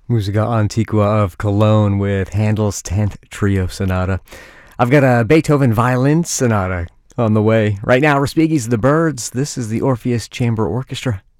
Musica Antiqua of Cologne with Handel's 10th Trio Sonata. I've got a Beethoven Violin Sonata on the way. Right now, Respighi's The Birds. This is the Orpheus Chamber Orchestra.